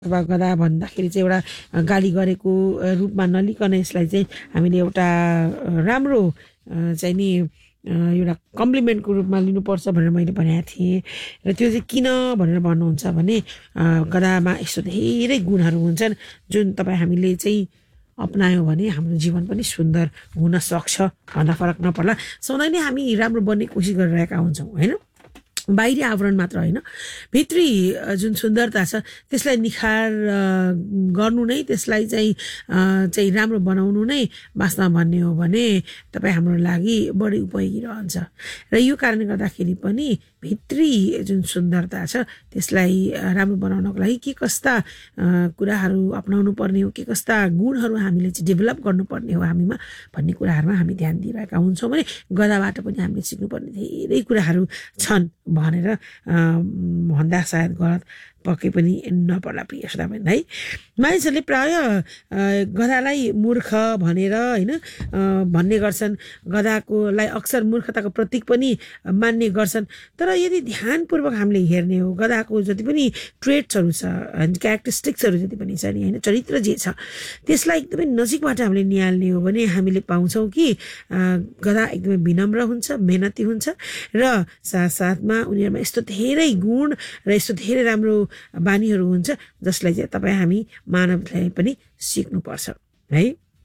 अथवा गधा भन्दाखेरि चाहिँ एउटा गाली गरेको रूपमा नलिकन यसलाई चाहिँ हामीले एउटा राम्रो चाहिँ नि एउटा कम्प्लिमेन्टको रूपमा लिनुपर्छ भनेर मैले भनेको थिएँ। र त्यो चाहिँ किन भनेर भन्नुहुन्छ भने गधामा यस्तो धेरै गुणहरू हुन्छन् जुन तपाईँ हामीले चाहिँ अपनायौँ भने हाम्रो जीवन पनि सुन्दर हुन सक्छ भन्दा फरक नपर्ला। सधैँ नै हामी राम्रो बन्ने कोसिस गरिरहेका हुन्छौँ होइन, बाहिरी आवरण मात्र होइन, भित्री जुन सुन्दरता छ त्यसलाई निखार गर्नु नै, त्यसलाई चाहिँ राम्रो बनाउनु नै वास्तवमा भन्ने हो भने तपाईँ हाम्रो लागि बढी उपयोगी रहन्छ। र यो कारणले गर्दाखेरि पनि भित्री जुन सुन्दरता छ त्यसलाई राम्रो बनाउनको लागि के कस्ता कुराहरू अपनाउनु पर्ने हो, के कस्ता गुणहरू हामीले चाहिँ डेभलप गर्नुपर्ने हो हामीमा भन्ने कुराहरूमा हामी ध्यान दिइरहेका हुन्छौँ भने गधाबाट पनि हामीले सिक्नुपर्ने धेरै कुराहरू छन् भनेर भन्दा सायद गलत पक्कै पनि नपर्ला प्रिय श्रोताबन्धु है। मानिसहरूले प्राय गधालाई मूर्ख भनेर होइन भन्ने गर्छन्, गधाकोलाई अक्सर मूर्खताको प्रतीक पनि मान्ने गर्छन्। तर यदि ध्यानपूर्वक हामीले हेर्ने हो गधाको जति पनि ट्रेट्सहरू छ, क्यारेक्टरिस्टिक्सहरू जति पनि छ नि होइन, चरित्र जे छ त्यसलाई एकदमै नजिकबाट हामीले निहाल्ने हो भने हामीले पाउँछौँ कि गधा एकदमै विनम्र हुन्छ, मेहनती हुन्छ र साथसाथमा उनीहरूमा यस्तो धेरै गुण र यस्तो धेरै राम्रो बानीहरू हुन्छ जसलाई चाहिँ तपाईँ हामी मानवलाई पनि सिक्नुपर्छ है।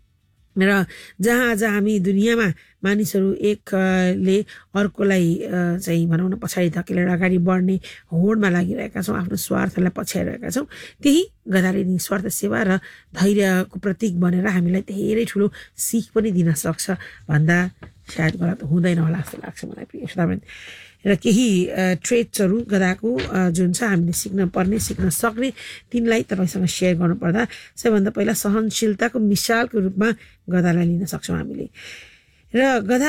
र जहाँ हामी दुनियाँमा मानिसहरू एकले अर्कोलाई चाहिँ भनौँ न पछाडि धकेलेर अगाडि बढ्ने होडमा लागिरहेका छौँ, आफ्नो स्वार्थलाई पछ्याइरहेका छौँ, त्यही गधाले निस्वार्थ सेवा र धैर्यको प्रतीक बनेर हामीलाई धेरै ठुलो सिख पनि दिन सक्छ भन्दा सायद गलत हुँदैन होला जस्तो लाग्छ मलाई प्रिय श्रोताबन्धु। र केही ट्रेट्सहरू गधाको जुन छ हामीले सिक्न पर्ने, सिक्न सक्ने, तिनलाई तपाईँसँग सेयर गर्नुपर्दा सबैभन्दा पहिला सहनशीलताको मिसालको रूपमा गधालाई लिन सक्छौँ हामीले। र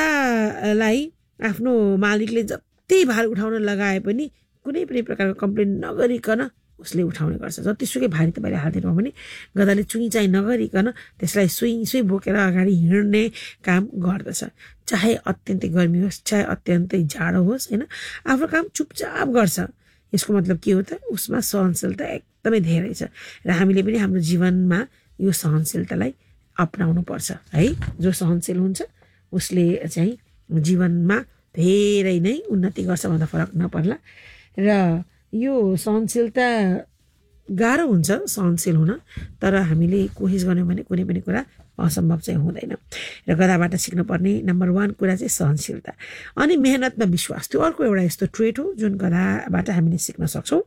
गधालाई आफ्नो मालिकले जति भार उठाउन लगाए पनि कुनै पनि प्रकारको कम्प्लेन नगरिकन उसले उठाउने गर्छ। जतिसुकै भारी तपाईँले हालिदिनु भने गधाले चुइँ चाहिँ नगरिकन त्यसलाई सुई बोकेर अगाडि हिँड्ने काम गर्दछ। चाहे अत्यन्तै गर्मी होस्, चाहे अत्यन्तै जाडो होस् होइन, आफ्नो काम चुपचाप गर्छ। यसको मतलब के हो त, उसमा सहनशीलता एकदमै धेरै छ र हामीले पनि हाम्रो जीवनमा यो सहनशीलतालाई अपनाउनु पर्छ है। जो सहनशील हुन्छ उसले चाहिँ जीवनमा धेरै नै उन्नति गर्छ भन्दा फरक नपर्ला। र यो सहनशीलता गाह्रो हुन्छ सहनशील हुन, तर हामीले कोसिस गर्यौँ भने कुनै पनि कुरा असम्भव चाहिँ हुँदैन। र गधाबाट सिक्नुपर्ने नम्बर 1 कुरा चाहिँ सहनशीलता, अनि मेहनतमा विश्वास। त्यो अर्को एउटा यस्तो ट्रेट हो जुन गधाबाट हामीले सिक्न सक्छौँ।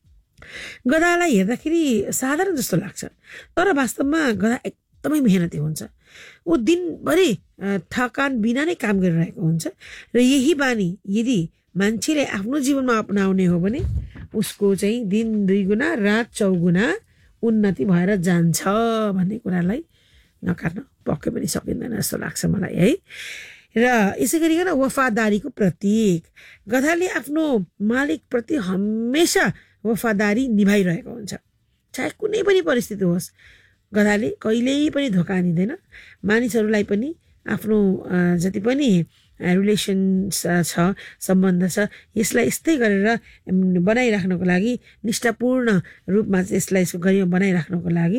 गधालाई हेर्दाखेरि साधारण जस्तो लाग्छ तर वास्तवमा गधा एकदमै मेहनती हुन्छ। ऊ दिनभरि थकान बिना नै काम गरिरहेको हुन्छ र यही बानी यदि मान्छेले आफ्नो जीवनमा अपनाउने हो भने उसको चाहिँ दिन 2 गुणा रात 4 गुणा उन्नति भएर जान्छ भन्ने कुरालाई नकार्न पक्कै पनि सकिँदैन जस्तो लाग्छ मलाई है। र यसै गरिकन वफादारीको प्रतीक, गधाले आफ्नो मालिकप्रति हमेसा वफादारी निभाइरहेको हुन्छ, चाहे कुनै पनि परिस्थिति होस्। गधाले कहिल्यै पनि धोका दिँदैन, मानिसहरूलाई पनि आफ्नो जति पनि रिलेसन छ, सम्बन्ध छ, यसलाई यस्तै गरेर बनाइराख्नको लागि, निष्ठापूर्ण रूपमा चाहिँ यसलाई गरिमा बनाइराख्नको लागि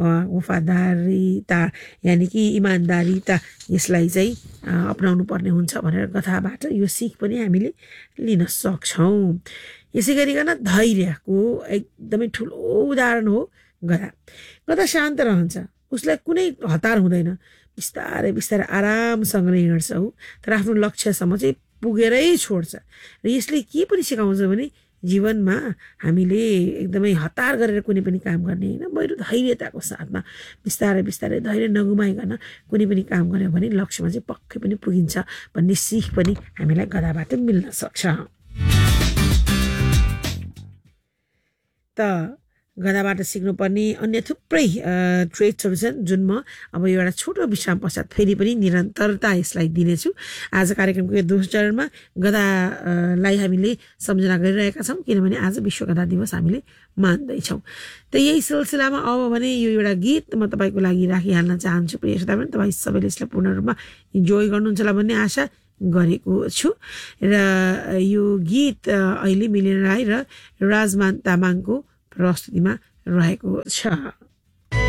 वफादारीता यानि कि इमान्दारीता यसलाई चाहिँ अपनाउनु पर्ने हुन्छ भनेर गधाबाट यो सिख पनि हामीले लिन सक्छौँ। यसै गरिकन धैर्यको एकदमै ठुलो उदाहरण हो गधा। गधा शान्त रहन्छ, उसलाई कुनै हतार हुँदैन, बिस्तारै बिस्तारै आरामसँगले हिँड्छ ऊ, तर आफ्नो लक्ष्यसम्म चाहिँ पुगेरै छोड्छ। र यसले के पनि सिकाउँछ भने जीवनमा हामीले एकदमै हतार गरेर कुनै पनि काम गर्ने होइन, बरु धैर्यताको साथमा बिस्तारै बिस्तारै धैर्य नगुमाइकन कुनै पनि काम गर्यो भने लक्ष्यमा चाहिँ पक्कै पनि पुगिन्छ भन्ने सिख पनि हामीलाई गधाबाट मिल्न सक्छ। त गधाबाट सिक्नुपर्ने अन्य थुप्रै ट्रेट्सहरू छन् जुन म अब एउटा छोटो विश्राम पश्चात फेरि पनि निरन्तरता यसलाई दिनेछु। आज कार्यक्रमको यो दोस्रो चरणमा गधालाई हामीले सम्झना गरिरहेका छौँ किनभने आज विश्व गधा दिवस हामीले मान्दैछौँ। त यही सिलसिलामा अब भने यो एउटा गीत म तपाईँको लागि राखिहाल्न चाहन्छु प्रिय श्रोता। पनि तपाईँ सबैले यसलाई पूर्ण रूपमा इन्जोय गर्नुहुन्छ होला भन्ने आशा गरेको छु। र यो गीत अहिले मिलियन राई र राजमान तामाङको प्रस्तुतिमा रहेको छ।